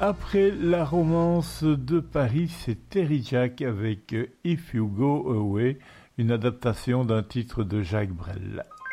Après la romance de Paris, c'est Terry Jack avec If You Go Away, une adaptation d'un titre de Jacques Brel.